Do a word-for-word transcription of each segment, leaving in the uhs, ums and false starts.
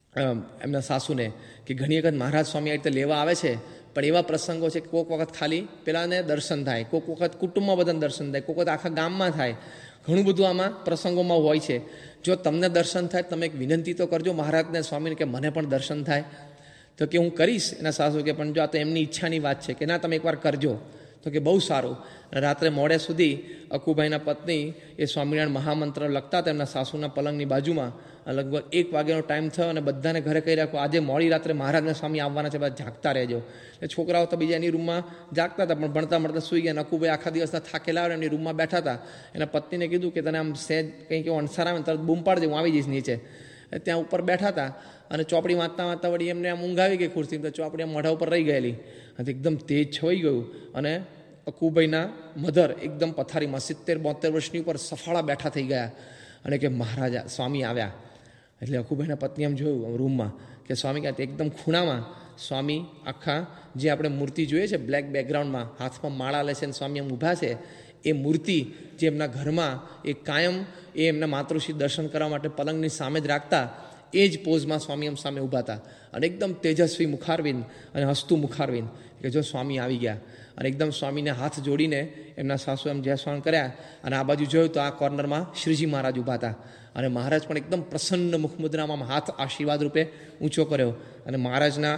એમના સાસુને કે ઘણી વખત મહારાજ સ્વામી આ રીતે લેવા આવે છે, પણ એવા પ્રસંગો છે કે કોઈક વખત ખાલી પેલાને દર્શન થાય, કોઈક વખત કુટુંબમાં બધાને દર્શન થાય, કોઈક વખત આખા ગામમાં થાય. ઘણું બધું આમાં પ્રસંગોમાં હોય છે. જો તમને દર્શન થાય તમે એક વિનંતી તો કરજો મહારાજને સ્વામીને કે મને પણ દર્શન થાય. તો કે હું કરીશ. એના સાસુ કે પણ જો આ તો એમની ઈચ્છાની વાત છે કે ના તમે એકવાર કરજો. તો કે બહુ સારું. રાત્રે મોડે સુધી અકુભાઈના પત્ની એ સ્વામિનારાયણ મહામંત્ર લખતા હતા એમના સાસુના પલંગની બાજુમાં. લગભગ એક વાગ્યાનો ટાઈમ થયો અને બધાને ઘરે કહી રાખ્યો આજે મોડી રાત્રે મહારાજના સ્વામી આવવાના છે, બધા જાગતા રહેજો. એટલે છોકરાઓ તો બીજા એની રૂમમાં જાગતા હતા, પણ ભણતા ભણતા સૂઈ ગયા. અકુભાઈ આખા દિવસના થાકેલા આવે એમની રૂમમાં બેઠા હતા. એના પત્નીને કીધું કે તને આમ સહેજ કંઈક એવો અણસાર આવે તરત બૂમ પાડજે, હું આવી જઈશ નીચે. ત્યાં ઉપર બેઠા હતા અને ચોપડી વાંચતા વાંચતા વળી એમને આમ ઊંઘ આવી ગઈ ખુરશી, તો ચોપડી આમ મોઢા ઉપર રહી ગયેલી અને એકદમ તેજ છવાઈ ગયું. અને અકુભાઈના મધર એકદમ પથારીમાં સિત્તેર બોતેર વર્ષની ઉપર સફાળા બેઠા થઈ ગયા અને કે મહારાજા સ્વામી આવ્યા. એટલે અકુભાઈના પત્ની એમ જોયું રૂમમાં કે સ્વામી ક્યાં એકદમ ખૂણામાં સ્વામી આખા જે આપણે મૂર્તિ જોઈએ છે બ્લેક બેકગ્રાઉન્ડમાં હાથમાં માળા લે છે અને સ્વામી એમ ઊભા છે, એ મૂર્તિ જે એમના ઘરમાં એ કાયમ એ એમના માતૃશ્રી દર્શન કરવા માટે પલંગની સામે જ રાખતા, એ જ પોઝમાં સ્વામી એમ સામે ઊભા હતા અને એકદમ તેજસ્વી મુખારવિંદ અને હસતું મુખારવિંદ કે જો સ્વામી આવી ગયા. અને એકદમ સ્વામીને હાથ જોડીને એમના સાસુ એમ જય સ્વામી કર્યા અને આ બાજુ જોયું તો આ કોર્નરમાં શ્રીજી મહારાજ ઊભા હતા અને મહારાજ પણ એકદમ પ્રસન્ન મુખમુદ્રામાં હાથ આશીર્વાદ રૂપે ઊંચો કર્યો અને મહારાજના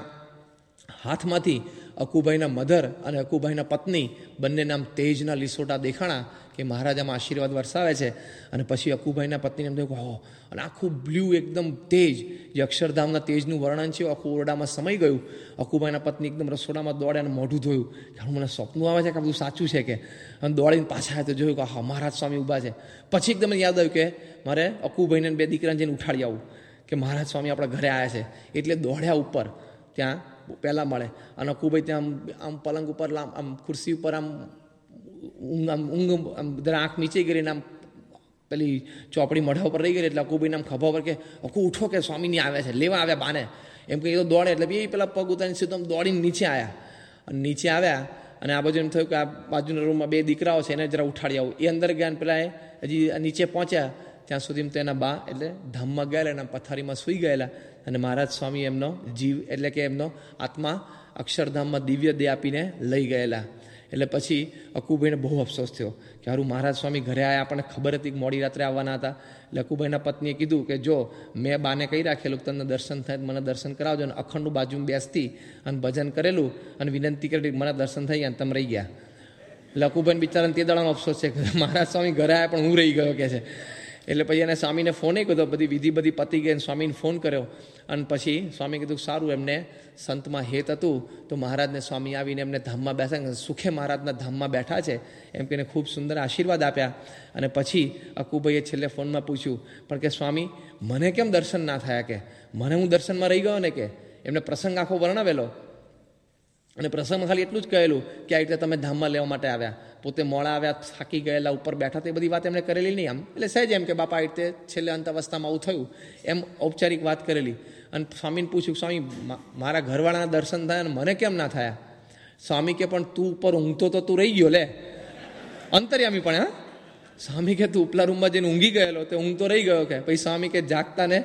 હાથમાંથી અકુભાઈના મધર અને અકુભાઈના પત્ની બંનેના આમ તેજના લીસોટા દેખાણા કે મહારાજામાં આશીર્વાદ વરસાવે છે. અને પછી અકુભાઈના પત્નીને એમ થયું હો, અને આખું બ્લુ એકદમ તેજ, જે અક્ષરધામના તેજનું વર્ણન છે આખું ઓરડામાં સમાઈ ગયું. અકુભાઈના પત્ની એકદમ રસોડામાં દોડે અને મોઢું ધોયું કે મને સ્વપ્નું આવે છે કે બધું સાચું છે કે, અને દોડીને પાછા આવ્યા તો જોયું કે હા મહારાજ સ્વામી ઊભા છે. પછી એકદમ યાદ આવ્યું કે મારે અકુભાઈને બે દીકરાને જઈને ઉઠાડી આવું કે મહારાજ સ્વામી આપણા ઘરે આવ્યા છે. એટલે દોડ્યા ઉપર ત્યાં પહેલાં મળે અને અકુભાઈ ત્યાં આમ આમ પલંગ ઉપર આમ ખુરશી ઉપર આમ ઊંઘ આમ ઊંઘ આમ જરા આંખ નીચે કરીને આમ પેલી ચોપડી મોઢા ઉપર રહી ગઈ. એટલે અકુભાઈને આમ ખભા પર કે અકુ ઉઠો કે સ્વામીની આવ્યા છે, લેવા આવ્યા બાને એમ કહી તો દોડે. એટલે બે પેલા પગ ઉતારીને સીધો આમ દોડીને નીચે આવ્યા અને નીચે આવ્યા અને આ બાજુ એમ થયું કે આ બાજુના રૂમમાં બે દીકરાઓ છે એને જરા ઉઠાડી આવું. એ અંદર ગયા પેલા હજી નીચે પહોંચ્યા ત્યાં સુધી તો એના બા એટલે ધામમાં ગયેલા એના પથારીમાં સૂઈ ગયેલા અને મહારાજ સ્વામી એમનો જીવ એટલે કે એમનો આત્મા અક્ષરધામમાં દિવ્ય દેહ આપીને લઈ ગયેલા. એટલે પછી અકુભાઈને બહુ અફસોસ થયો કે હારું મહારાજ સ્વામી ઘરે આવ્યા, આપણને ખબર હતી કે મોડી રાત્રે આવવાના હતા. એટલે અકુભાઈના પત્નીએ કીધું કે જો મેં બાને કહી રાખેલું તમને દર્શન થાય મને દર્શન કરાવજો. અને અખંડનું બાજુમાં બેસતી અને ભજન કરેલું અને વિનંતી કરેલી મને દર્શન થઈ ગયા તમે રહી ગયા. એટલે અકુભાઈને બિચારાને તે દાડાનો અફસોસ છે કે મહારાજ સ્વામી ઘરે આવ્યા પણ હું રહી ગયો કે છે. એટલે પછી એને સ્વામીને ફોને કીધો, બધી વિધિ બધી પતી ગઈ, સ્વામીને ફોન કર્યો અને પછી સ્વામી કીધું સારું એમને સંતમાં હેત હતું તો મહારાજને સ્વામી આવીને એમને ધામમાં બેસા સુખે મહારાજના ધામમાં બેઠા છે એમ કહીને ખૂબ સુંદર આશીર્વાદ આપ્યા. અને પછી અકુભાઈએ છેલ્લે ફોનમાં પૂછ્યું પણ કે સ્વામી મને કેમ દર્શન ના થયા, કે મને હું દર્શનમાં રહી ગયો ને, કે એમને પ્રસંગ આખો વર્ણવેલો અને પ્રસંગમાં ખાલી એટલું જ કહેલું કે આ રીતે તમે ધામમાં લેવા માટે આવ્યા, પોતે મોડા આવ્યા, થાકી ગયેલા, ઉપર બેઠા, તો એ બધી વાત એમણે કરેલી નહીં. આમ એટલે સહેજ એમ કે બાપા આ રીતે છેલ્લે અંત અવસ્થામાં આવું થયું એમ ઔપચારિક વાત કરેલી. અને સ્વામીને પૂછ્યું સ્વામી મારા ઘરવાળાના દર્શન થયા અને મને કેમ ના થયા? સ્વામી કે પણ તું ઉપર ઊંઘતો તો તું રહી ગયો લે, અંતર્યામી પણ હા. સ્વામી કે તું ઉપલા રૂમમાં જઈને ઊંઘી ગયેલો તે ઊંઘ તો રહી ગયો કે. પછી સ્વામી કે જાગતા ને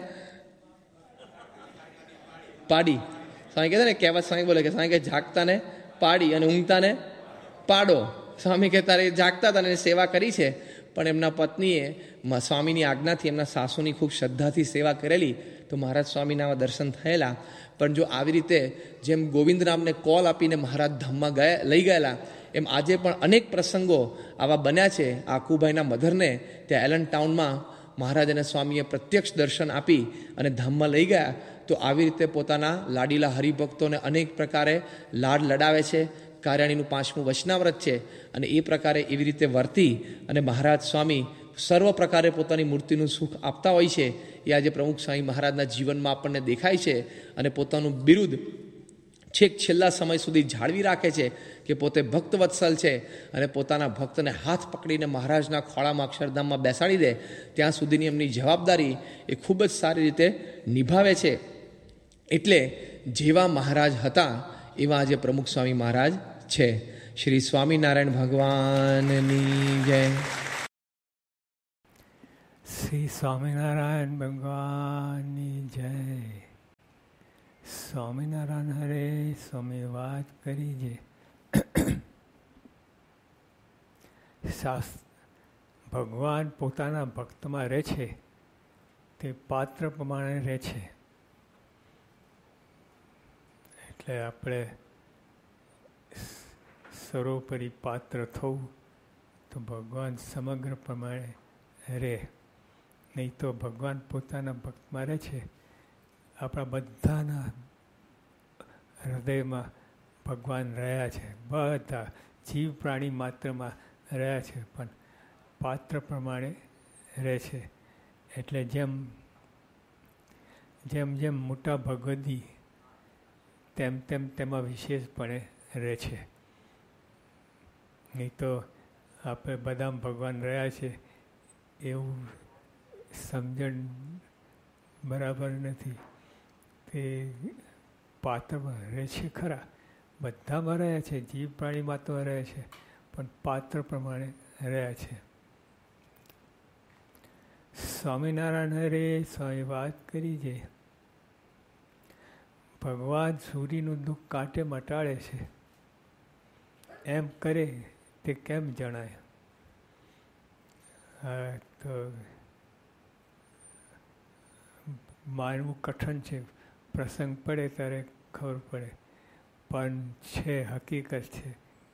પાડી. સ્વામી કહે છે ને કહેવત સ્વામી બોલે કે સ્વામી કે જાગતા ને પાડી અને ઊંઘતા ને પાડો. સ્વામી કે તારે જાગતા હતા ને સેવા કરી છે, પણ એમના પત્નીએ સ્વામીની આજ્ઞાથી એમના સાસુની ખૂબ શ્રદ્ધાથી સેવા કરેલી તો મહારાજ સ્વામીના દર્શન થયેલા. પણ જો આવી રીતે જેમ ગોવિંદરામને કોલ આપીને મહારાજ ધામમાં ગયા લઈ ગયેલા, એમ આજે પણ અનેક પ્રસંગો આવા બન્યા છે. આકુભાઈના મધરને ત્યાં એલન ટાઉનમાં મહારાજ અને સ્વામીએ પ્રત્યક્ષ દર્શન આપી અને ધામમાં લઈ ગયા. તો આવી રીતે પોતાના લાડીલા હરિભક્તોને અનેક પ્રકારે લાડ લડાવે છે. કાર્યાણીનું પાંચમું વચનાવ્રત છે અને એ પ્રકારે એવી રીતે વર્તી અને મહારાજ સ્વામી સર્વ પ્રકારે પોતાની મૂર્તિનું સુખ આપતા હોય છે. એ આજે પ્રમુખ સ્વામી મહારાજના જીવનમાં આપણને દેખાય છે અને પોતાનું બિરુદ છેક છેલ્લા સમય સુધી જાળવી રાખે છે કે પોતે ભક્તવત્સલ છે અને પોતાના ભક્તને હાથ પકડીને મહારાજના ખોળામાં અક્ષરધામમાં બેસાડી દે ત્યાં સુધીની એમની જવાબદારી એ ખૂબ જ સારી રીતે નિભાવે છે. એટલે જેવા મહારાજ હતા એવા આજે પ્રમુખ સ્વામી મહારાજ છે. શ્રી સ્વામિનારાયણ ભગવાનની જય. શ્રી સ્વામિનારાયણ ભગવાનની જય. સ્વામિનારાયણ હરે સ્વામી વાત કરી જે શાસ્ત્ર ભગવાન પોતાના ભક્તમાં રહે છે તે પાત્ર પ્રમાણે રહે છે. એટલે આપણે સર્વોપરી પાત્ર થવું તો ભગવાન સમગ્ર પ્રમાણે રહે. નહીં તો ભગવાન પોતાના ભક્તમાં રહે છે. આપણા બધાના હૃદયમાં ભગવાન રહ્યા છે. બધા જીવ પ્રાણી માત્રમાં રહ્યા છે, પણ પાત્ર પ્રમાણે રહે છે. એટલે જેમ જેમ જેમ મોટા ભગવદી તેમ તેમ તેમાં વિશેષપણે રહે છે. નહીં તો આપણે બધા ભગવાન રહ્યા છે એવું સમજણ બરાબર નથી. તે પાત્રમાં રહે છે ખરા, બધામાં રહ્યા છે, જીવ પ્રાણીમાં તો રહે છે, પણ પાત્ર પ્રમાણે રહ્યા છે. સ્વામિનારાયણ હરે સ્વામી વાત કરી છે ભગવાન સૂર્યનું દુઃખ કાંટે મટાડે છે એમ કરે તે કેમ જણાય? હા, તો માનવું કઠણ છે. પ્રસંગ પડે ત્યારે ખબર પડે, પણ છે, હકીકત છે.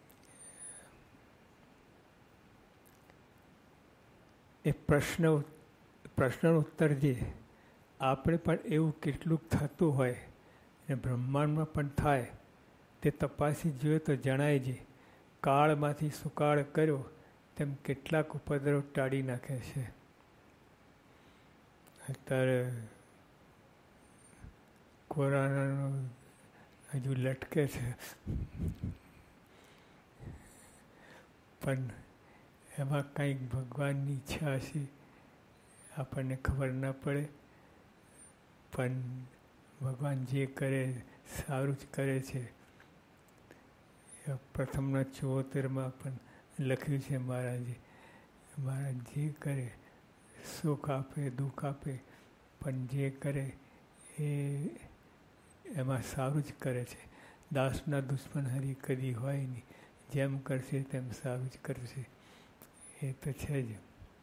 એ પ્રશ્ન પ્રશ્નનો ઉત્તર જે આપણે પણ એવું કેટલુંક થતું હોય ને બ્રહ્માંડમાં પણ થાય તે તપાસી જોઈએ તો જણાય છે. કાળમાંથી સુકાળ કર્યો તેમ કેટલાક ઉપદ્રવ ટાળી નાખે છે. અત્યારે કોરોનાનો હજુ લટકે છે, પણ એમાં કંઈક ભગવાનની ઈચ્છા હશે, આપણને ખબર ના પડે. પણ ભગવાન જે કરે સારું જ કરે છે. પ્રથમના ચુંવોતેરમાં પણ લખ્યું છે મહારાજે, મહારાજ જે કરે સુખ આપે દુઃખ આપે, પણ જે કરે એ એમાં સારું જ કરે છે. દાસના દુશ્મન હરી કદી હોય નહીં, જેમ કરશે તેમ સારું જ કરશે, એ તો છે જ.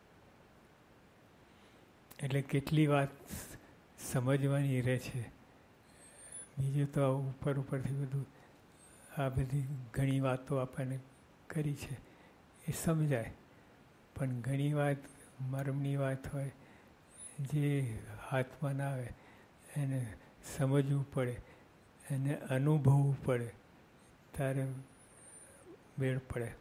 એટલે કેટલી વાત સમજવાની રહે છે. બીજું તો ઉપર ઉપરથી બધું આ બધી ઘણી વાતો આપણને કરી છે એ સમજાય, પણ ઘણી વાત મર્મની વાત હોય જે હાથમાં ના આવે એને સમજવું પડે, એને અનુભવવું પડે, ત્યારે મેળ પડે.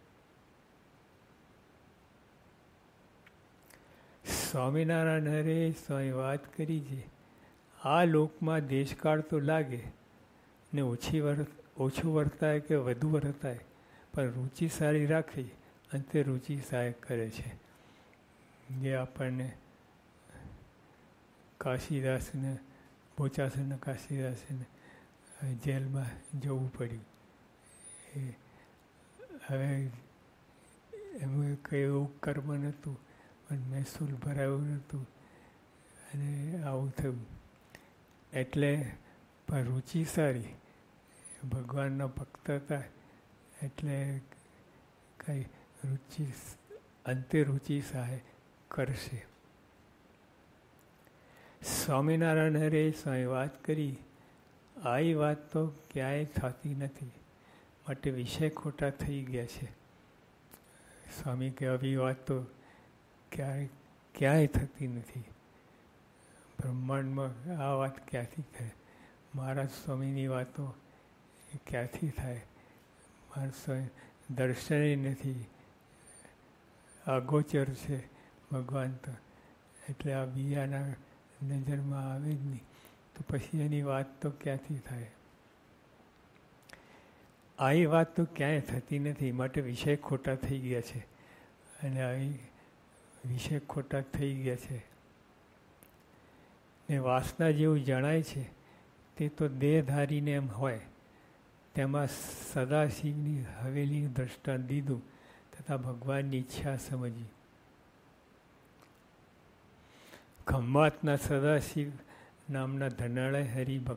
સ્વામિનારાયણ હરે સ્વામી વાત કરી છે આ લોકમાં દેશકાળ તો લાગે ને ઓછી વર ઓછું વર્તાય કે વધુ વર્તાય, પણ રુચિ સારી રાખી અંતે રુચિ સહાય કરે છે. જે આપણને કાશીદાસને બોચાસરના કાશીદાસને જેલમાં જવું પડ્યું. એ હવે એનું કંઈ એવું કર્મ નહોતું, પણ મહેસૂલ ભરાયું નહોતું અને આવું થયું. એટલે પણ રુચિ સારી, ભગવાનના ભક્ત હતા એટલે કંઈ રુચિ અંતે રુચિ સહાય કરશે. સ્વામિનારાયણ હરે સ્વામી વાત કરી આવી વાત તો ક્યાંય થતી નથી, માટે વિષય ખોટા થઈ ગયા છે. સ્વામી કે આવી વાત તો ક્યાંય ક્યાંય થતી નથી. બ્રહ્માંડમાં આ વાત ક્યાંથી થાય? મહારાજ સ્વામીની વાતો એ ક્યાંથી થાય? મહારાજ સ્વામી દર્શને નથી, અગોચર છે ભગવાન તો, એટલે આ બીજાના નજરમાં આવે જ નહીં, તો પછી એની વાત તો ક્યાંથી થાય? આવી વાત તો ક્યાંય થતી નથી, માટે વિષય ખોટા થઈ ગયા છે. અને આવી વિષય ખોટા થઈ ગયા છે ને વાસના જેવું જણાય છે તે તો દેહધારીને એમ હોય, તેમાં સદાશિવની હવેલીનું દ્રષ્ટાંત દીધું તથા ભગવાનની ઈચ્છા સમજી. ખંભાતના સદાશિવ નામના ધનાળય હરિભક્ત